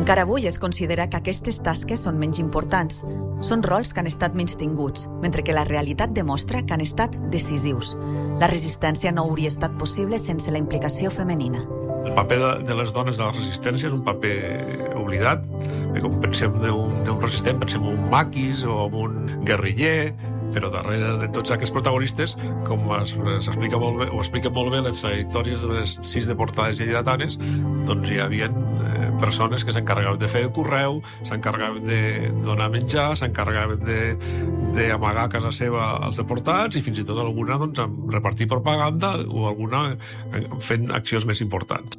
Encara avui es considera que aquestes tasques són menys importants. Són rols que han estat menystinguts, mentre que la realitat demostra que han estat decisius. La resistència no hauria estat possible sense la implicació femenina. El paper de les dones de la resistència és un paper oblidat. Com pensem d'un resistent, pensem en un maquis o en un guerriller, però darrere de tots aquests protagonistes, com s'explica molt bé, o expliquen molt bé les trajectòries de les 6 deportades lleidatanes, doncs hi havia persones que s'encarregaven de fer el correu, s'encarregaven de donar menjar, s'encarregaven d'amagar a casa seva els deportats i fins i tot alguna amb repartir propaganda o alguna fent accions més importants.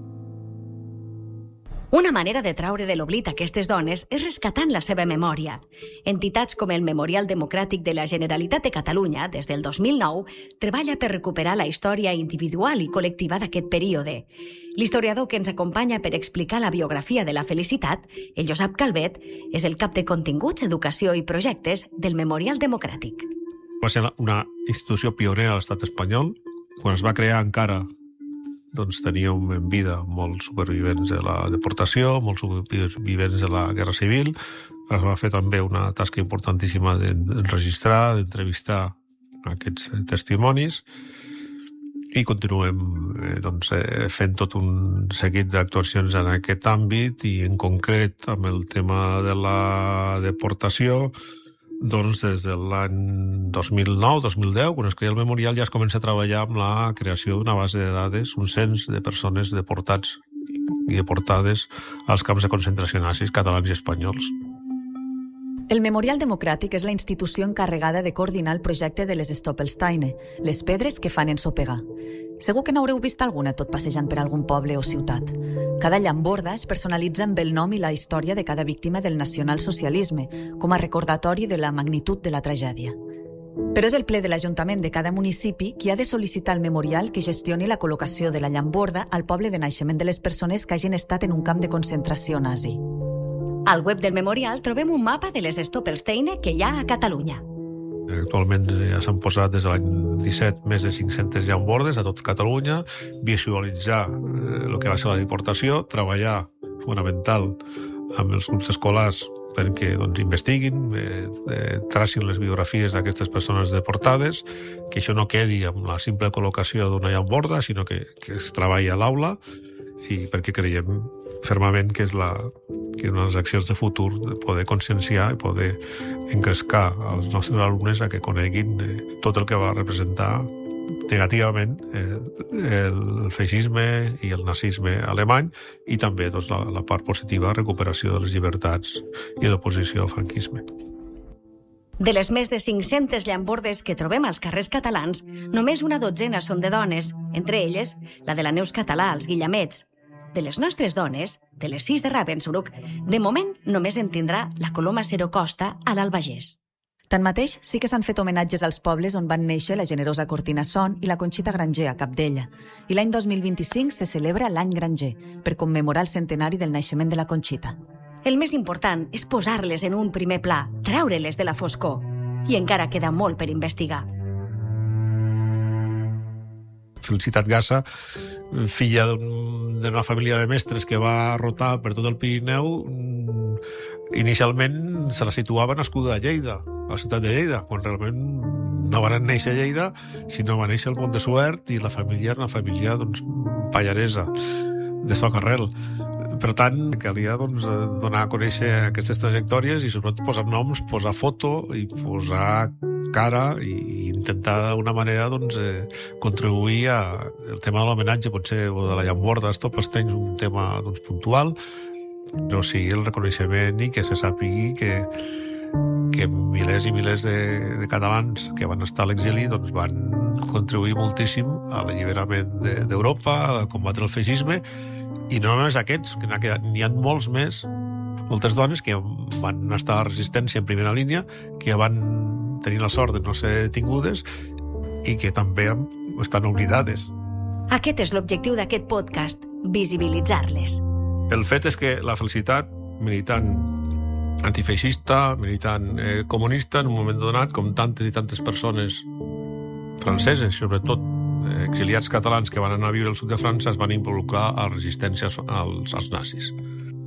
Una manera de traure de l'oblit aquestes dones és rescatant la seva memòria. Entitats com el Memorial Democràtic de la Generalitat de Catalunya, des del 2009, treballa per recuperar la història individual i col·lectiva d'aquest període. L'historiador que ens acompanya per explicar la biografia de la Felicitat, el Josep Calvet, és el cap de continguts, educació i projectes del Memorial Democràtic. Va ser una institució pionera a l'estat espanyol. Quan es va crear encara teníem en vida molts supervivents de la deportació, molts supervivents de la Guerra Civil. Es va fer també una tasca importantíssima d'enregistrar, d'entrevistar aquests testimonis i continuem fent tot un seguit d'actuacions en aquest àmbit i en concret amb el tema de la deportació. Des de l'any 2009-2010, quan es crea el memorial, ja es comença a treballar amb la creació d'una base de dades, un cens de persones deportats i deportades als camps de concentració nazis catalans i espanyols. El Memorial Democràtic és la institució encarregada de coordinar el projecte de les Stoppelsteine, les pedres que fan ensopegar. Segur que n'haureu vist alguna tot passejant per algun poble o ciutat. Cada llamborda es personalitza amb el nom i la història de cada víctima del nacionalsocialisme, com a recordatori de la magnitud de la tragèdia. Però és el ple de l'Ajuntament de cada municipi qui ha de sol·licitar al memorial que gestioni la col·locació de la llamborda al poble de naixement de les persones que hagin estat en un camp de concentració nazi. Al web del memorial trobem un mapa de les Stoppelsteine que hi ha a Catalunya. Actualment ja s'han posat des de l'any 17 més de 500 llambordes a tot Catalunya, visualitzar el que va ser la deportació, treballar fonamental amb els grups escolars perquè investiguin, tracin les biografies d'aquestes persones deportades, que això no quedi amb la simple col·locació d'una llamborda, sinó que es treballi a l'aula, i perquè creiem fermament que és una de les accions de futur de poder conscienciar i poder engrescar als nostres alumnes a que coneguin tot el que va representar negativament el feixisme i el nazisme alemany i també la part positiva, recuperació de les llibertats i d'oposició al franquisme. De les més de 500 llambordes que trobem als carrers catalans, només una dotzena són de dones, entre elles la de la Neus Català als Guillamets. De les nostres dones, de les 6 de Ravensbrück, de moment només en tindrà la Coloma Cero Costa a l'Albagés. Tanmateix, sí que s'han fet homenatges als pobles on van néixer la generosa Cortina Son i la Conxita Granger a Capdella. I l'any 2025 se celebra l'Any Granger, per commemorar el centenari del naixement de la Conxita. El més important és posar-les en un primer pla, treure-les de la foscor. I encara queda molt per investigar. Felicitat Gassa, filla d'una família de mestres que va rotar per tot el Pirineu, inicialment se la situava nascuda a Lleida, a la ciutat de Lleida, quan realment no van néixer a Lleida, sinó va néixer al Pont de Suert i la família era una família pallaresa, de Socarrel. Per tant, calia donar a conèixer aquestes trajectòries i sobretot posar noms, posar foto i posar cara i intentar d'alguna manera contribuir al tema de l'homenatge, potser, o de la llamborda, Stoppelsteine, un tema puntual, però sí el reconeixement i que se sàpigui que milers i milers de catalans que van estar a l'exili van contribuir moltíssim a l'alliberament d'Europa, a combatre el feixisme, i no només aquests, que n'hi ha molts més, moltes dones que van estar a la resistència en primera línia, que van tenir la sort de no ser detingudes i que també estan oblidades. Aquest és l'objectiu d'aquest podcast, visibilitzar-les. El fet és que la Felicitat, militant antifeixista, militant comunista, en un moment donat, com tantes i tantes persones franceses, sobretot exiliats catalans que van anar a viure al sud de França, es van involucrar a la resistència als nazis.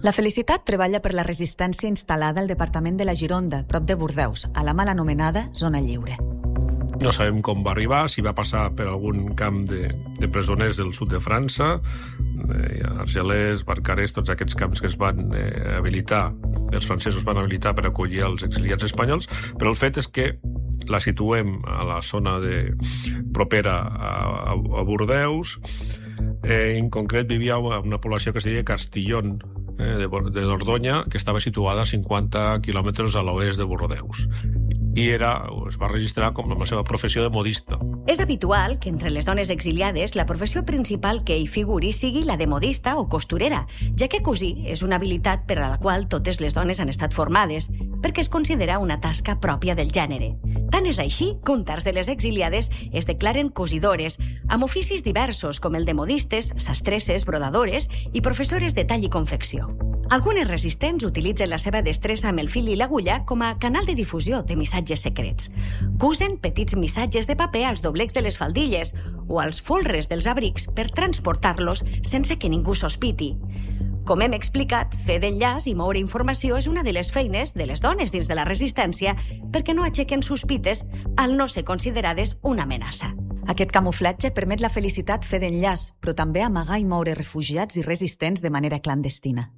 La Felicitat treballa per la resistència instal·lada al departament de la Gironda, prop de Bordeus, a la mal anomenada Zona Lliure. No sabem com va arribar, si va passar per algun camp de presoners del sud de França, Argelès, Barcarès, tots aquests camps que es van habilitar, els francesos van habilitar per acollir els exiliats espanyols, però el fet és que la situem a la zona propera a Bordeus. En concret vivia una població que es deia Castillón, de Dordonya, que estava situada a 50 quilòmetres a l'oest de Bordeus. I es va registrar com la seva professió de modista. És habitual que entre les dones exiliades la professió principal que hi figuri sigui la de modista o costurera, ja que cosir és una habilitat per a la qual totes les dones han estat formades, perquè es considera una tasca pròpia del gènere. Tant és així que un terç de les exiliades es declaren cosidores, amb oficis diversos com el de modistes, sastresses, brodadores i professores de tall i confecció. Algunes resistents utilitzen la seva destressa amb el fil i l'agulla com a canal de difusió de missatges secrets. Cusen petits missatges de paper als doblecs de les faldilles o als folres dels abrics per transportar-los sense que ningú sospiti. Com hem explicat, fer d'enllaç i moure informació és una de les feines de les dones dins de la resistència perquè no aixequen sospites al no ser considerades una amenaça. Aquest camuflatge permet la Felicitat fer d'enllaç, però també amagar i moure refugiats i resistents de manera clandestina.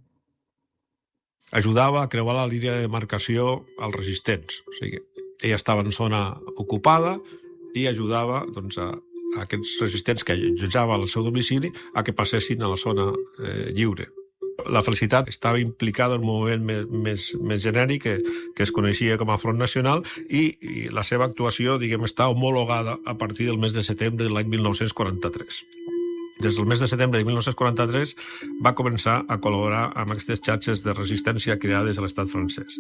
Ajudava a creuar la línia de demarcació als resistents. O sigui, ella estava en zona ocupada i ajudava a aquests resistents que allotjava al seu domicili a que passessin a la zona lliure. La Felicitat estava implicada en un moviment més genèric que es coneixia com a Front Nacional i la seva actuació, està homologada a partir del mes de setembre de l'any 1943. Des del mes de setembre de 1943 va començar a col·laborar amb aquestes xarxes de resistència creades a l'estat francès.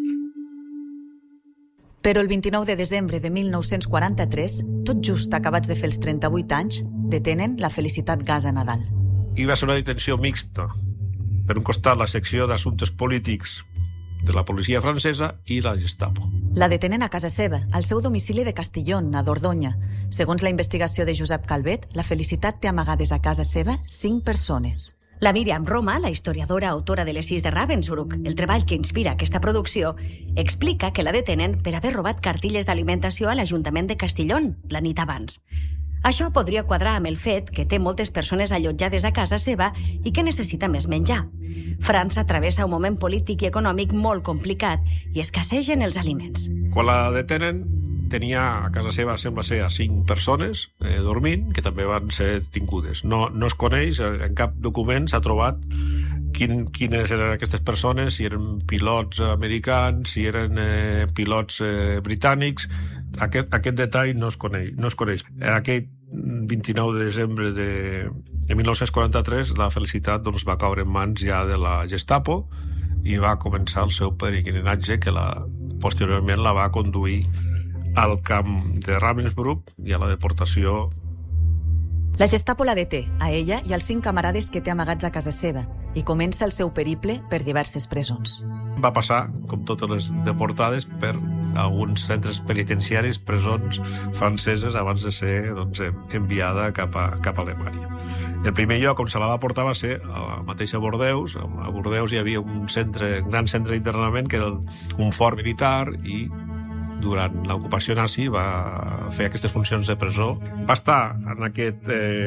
Però el 29 de desembre de 1943, tot just acabats de fer els 38 anys, detenen la Felicitat Gas a Nadal. I va ser una detenció mixta. Per un costat, la secció d'assumptes polítics de la policia francesa i la Gestapo. La detenen a casa seva, al seu domicili de Castillón, a Dordonya. Segons la investigació de Josep Calvet, la Felicitat té amagades a casa seva 5 persones. La Míriam Roma, la historiadora autora de les 6 de Ravensbrück, el treball que inspira aquesta producció, explica que la detenen per haver robat cartilles d'alimentació a l'Ajuntament de Castillón la nit abans. Això podria quadrar amb el fet que té moltes persones allotjades a casa seva i que necessita més menjar. França travessa un moment polític i econòmic molt complicat i escassegen els aliments. Quan la detenen, tenia a casa seva, sembla ser, a 5 persones dormint, que també van ser tingudes. No es coneix, en cap document s'ha trobat quines eren aquestes persones, si eren pilots americans, si eren pilots britànics. Aquest detall no es coneix. Aquest 29 de desembre de 1943 la Felicitat va caure en mans ja de la Gestapo i va començar el seu peregrinatge que posteriorment la va conduir al camp de Ravensbrück i a la deportació. La Gestapo la deté, a ella i als 5 camarades que té amagats a casa seva, i comença el seu periple per diverses presons. Va passar, com totes les deportades, per alguns centres penitenciaris, presons franceses, abans de ser enviada cap a Alemanya. El primer lloc on se la va portar va ser a la mateixa Bordeus. A Bordeus hi havia un gran centre d'internament que era un fort militar i durant l'ocupació nazi va fer aquestes funcions de presó. Va estar en aquest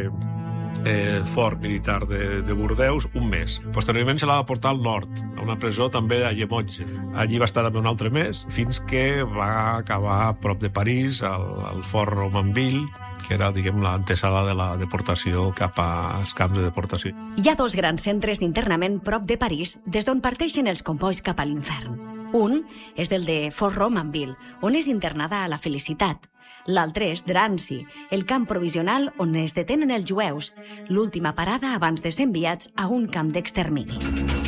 fort militar de Bordeus un mes. Posteriorment se la va portar al nord, a una presó també a Llemotge. Allí va estar també un altre mes, fins que va acabar a prop de París, al fort Romainville, que era, l'antesala de la deportació cap als camps de deportació. Hi ha 2 grans centres d'internament prop de París, des d'on parteixen els combois cap a l'infern. Un és el de Fort Romainville, on és internada a la Felicitat. L'altre és Drancy, el camp provisional on es detenen els jueus, l'última parada abans de ser enviats a un camp d'extermini.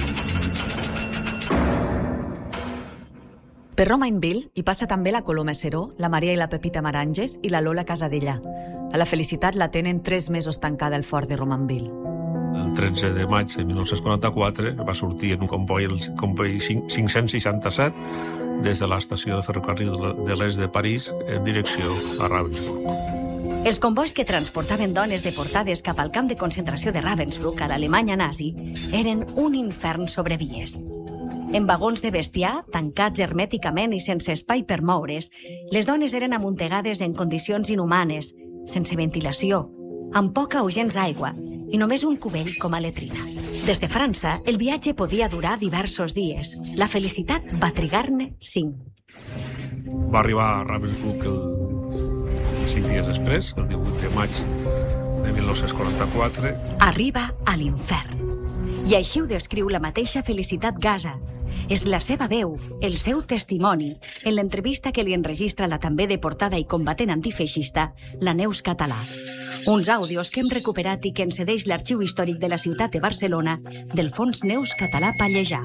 Per Romainville hi passa també la Coloma Seró, la Maria i la Pepita Maranges i la Lola Casadellà. A la Felicitat la tenen 3 mesos tancada al fort de Romainville. El 13 de maig de 1944 va sortir en un comboi, el comboi 567, des de l'estació de ferrocarril de l'est de París en direcció a Ravensbrück. Els convois que transportaven dones deportades cap al camp de concentració de Ravensbrück a l'Alemanya nazi eren un infern sobre vies. En vagons de bestiar, tancats hermèticament i sense espai per moure's, les dones eren amuntegades en condicions inhumanes, sense ventilació, amb poca o gens aigua i només un cubell com a letrina. Des de França, el viatge podia durar diversos dies. La felicitat va trigar-ne 5. Va arribar a Ravensbrück 5 dies després, el 18 de maig de 1944. Arriba a l'infern. I així ho descriu la mateixa Felicitat Gasa. És la seva veu, el seu testimoni, en l'entrevista que li enregistra la també deportada i combatent antifeixista, la Neus Català. Uns àudios que hem recuperat i que ens cedeix l'Arxiu Històric de la ciutat de Barcelona del Fons Neus Català Pallejà.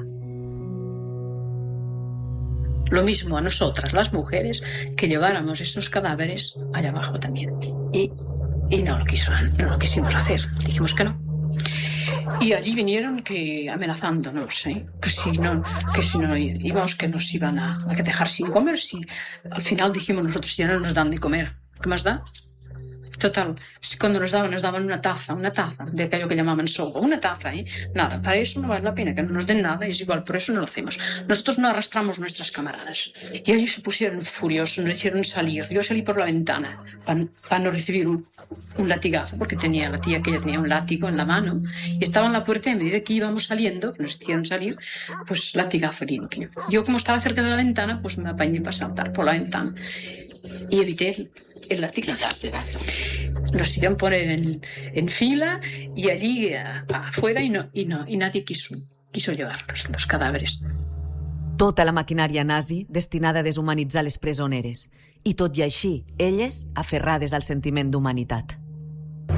Lo mismo a nosotras, las mujeres, que lleváramos esos cadáveres allá abajo también. Y no lo quisimos hacer. Dijimos que no. Y allí vinieron amenazándonos, que si no íbamos, que nos iban a dejar sin comer. Si al final dijimos nosotros, ya no nos dan de comer, ¿qué más da? Total, cuando nos daban una taza de aquello que llamaban sopa, una taza, nada, para eso no vale la pena que no nos den nada, es igual, por eso no lo hacemos. Nosotros no arrastramos nuestras camaradas. Y ellos se pusieron furiosos, nos hicieron salir. Yo salí por la ventana para no recibir un latigazo, porque la tía que tenía un látigo en la mano, y estaba en la puerta y a medida que íbamos saliendo, que nos hicieron salir, pues latigazo limpio. Yo, como estaba cerca de la ventana, pues me apañé para saltar por la ventana y evité el latigazo. Nos hicieron poner en fila y allí afuera y nadie quiso llevar los cadáveres. Tota la maquinària nazi destinada a deshumanitzar les presoneres. I tot i així, elles aferrades al sentiment d'humanitat.